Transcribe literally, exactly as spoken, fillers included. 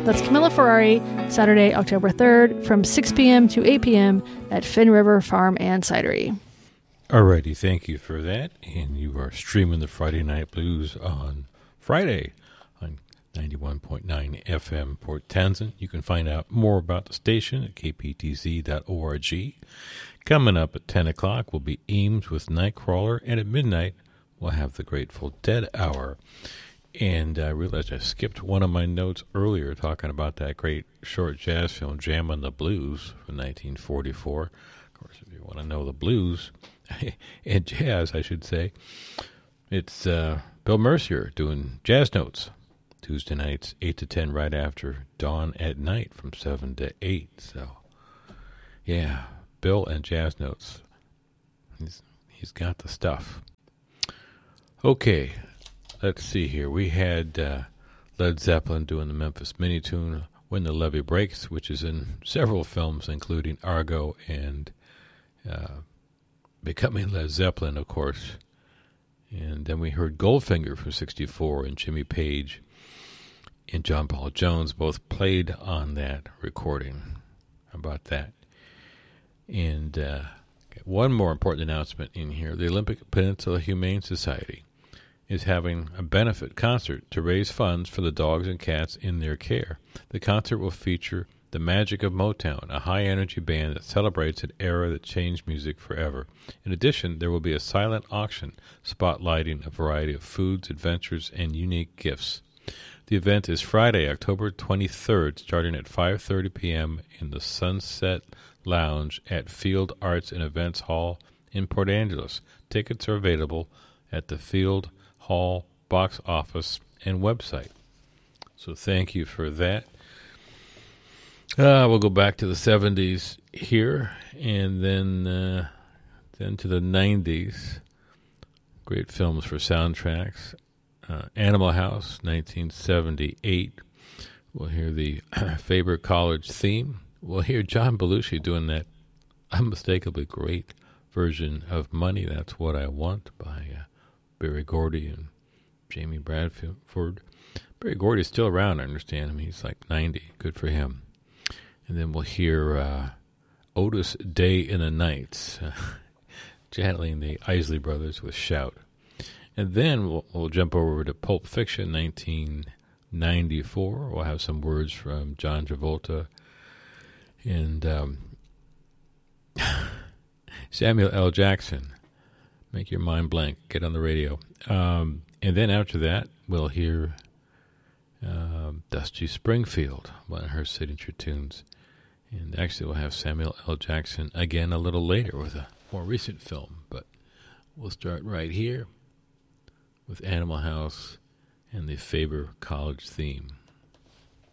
That's Camilla Ferrari, Saturday, October third, from six p.m. to eight p.m. at Finn River Farm and Cidery. Alrighty, thank you for that. And you are streaming the Friday Night Blues on Friday on ninety-one point nine F M Port Townsend. You can find out more about the station at k p t z dot org. Coming up at ten o'clock will be Eames with Nightcrawler, and at midnight we'll have the Grateful Dead Hour. And I realized I skipped one of my notes earlier talking about that great short jazz film, Jammin' the Blues, from nineteen forty-four. Of course, if you want to know the blues, and jazz, I should say, it's uh, Bill Mercier doing jazz notes. Tuesday nights, eight to ten, right after Dawn at Night from seven to eight. So, yeah, Bill and jazz notes. He's, he's got the stuff. Okay. Let's see here. We had uh, Led Zeppelin doing the Memphis Mini Tune, When the Levee Breaks, which is in several films, including Argo and uh, Becoming Led Zeppelin, of course. And then we heard Goldfinger from sixty-four, and Jimmy Page and John Paul Jones both played on that recording. How about that? And uh, one more important announcement in here. The Olympic Peninsula Humane Society is having a benefit concert to raise funds for the dogs and cats in their care. The concert will feature the Magic of Motown, a high-energy band that celebrates an era that changed music forever. In addition, there will be a silent auction spotlighting a variety of foods, adventures, and unique gifts. The event is Friday, October twenty-third, starting at five thirty p.m. in the Sunset Lounge at Field Arts and Events Hall in Port Angeles. Tickets are available at the Field Hall box office and website. So thank you for that. Uh, we'll go back to the seventies here, and then uh, then to the nineties. Great films for soundtracks. Uh, Animal House, nineteen seventy-eight. We'll hear the Faber College theme. We'll hear John Belushi doing that unmistakably great version of Money, That's What I Want by uh, Barry Gordy and Jamie Bradford. Barry Gordy is still around, I understand. I mean, he's like ninety. Good for him. And then we'll hear uh, Otis Day in the Nights, uh, channeling the Isley Brothers with Shout. And then we'll, we'll jump over to Pulp Fiction, nineteen ninety-four. We'll have some words from John Travolta and um, Samuel L. Jackson. Make your mind blank. Get on the radio. Um, and then after that, we'll hear uh, Dusty Springfield, one of her signature tunes. And actually, we'll have Samuel L. Jackson again a little later with a more recent film. But we'll start right here with Animal House and the Faber College theme.